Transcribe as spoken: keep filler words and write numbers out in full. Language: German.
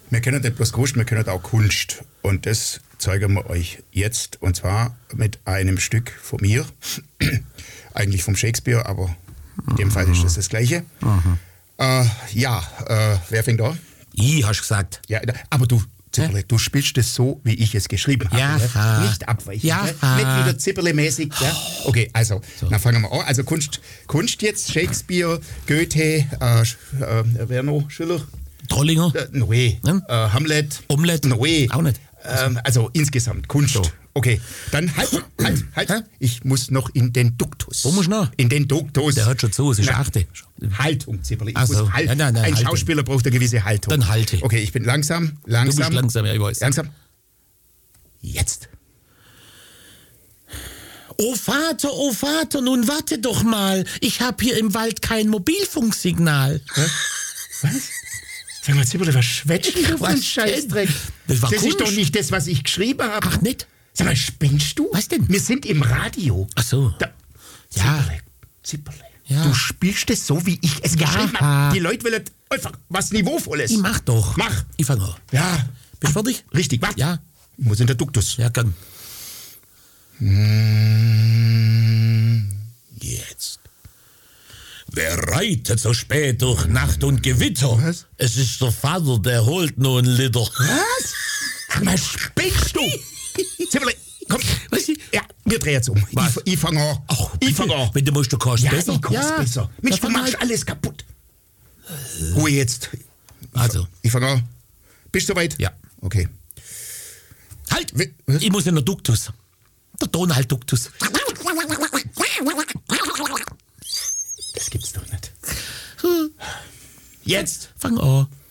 Wir können nicht bloß Kunst, wir können auch Kunst. Und das zeigen wir euch jetzt. Und zwar mit einem Stück von mir. Eigentlich vom Shakespeare, aber in dem Fall ist das das Gleiche. Mhm. Äh, ja, äh, wer fängt an? Ich, hast du gesagt. Ja, aber du, Zipperle, du spielst das so, wie ich es geschrieben habe. Ja. Ne? Nicht abweichen. Ja. Ne? Nicht wieder Zipperle-mäßig. Ja? Okay, also, So. dann fangen wir an. Also Kunst, Kunst jetzt, Shakespeare, Goethe, äh, äh, wer noch? Schiller? Trollinger. Äh, Noé, Hm? äh, Hamlet. Omelette. Noé. Auch nicht. Ähm, also insgesamt Kunst. So. Okay, dann halt, halt, halt. Hä? Ich muss noch in den Duktus. Wo musst du noch? In den Duktus. Der hört schon zu, es ist Na, achte. Haltung, Zipperle. Ich Ach so. muss halt, Ja, nein, nein, ein Haltung. Schauspieler braucht eine gewisse Haltung. Dann halte. Okay, ich bin langsam, Du langsam. bist langsam, ja, ich weiß. Langsam. Jetzt. Oh Vater, oh Vater, nun warte doch mal. Ich hab hier im Wald kein Mobilfunksignal. Was? Sag mal, Zipperle, was schwätzt du für ein Was Scheißdreck? denn? Das war Das ist Kunst. doch nicht das, was ich geschrieben habe. Ach, nicht? Sag mal, spinnst du? Was denn? Wir sind im Radio. Ach so. Da, Ja. Zipperle, Zipperle. Ja. Du spielst es so, wie ich es Ja. geschrieben habe. Die Leute wollen einfach was Niveauvolles. Ich mach doch. Mach. Ich fang an. Ja. Bist du fertig? Richtig, warte. Ja. Ich muss in der Duktus. Ja, gern. Jetzt. Wer reitet so spät durch Nacht und Gewitter? Was? Es ist der Vater, der holt nur ein Liter. Was? Sag mal, spinnst du? Zipperle, komm. Was? Ja, wir drehen jetzt um. Was? Ich, ich fange an. Ach, ich fange an. Wenn du musst, du kannst Ja, besser. ich kann's besser. Mensch, du dann fang machst halt- alles kaputt. Ruhe jetzt. Also, Ich fange an. Bist du soweit? Ja. Okay. halt! Wie- was? Ich muss in der Duktus. Der Donald-Duktus. Das gibt's doch nicht. Jetzt. Fang an.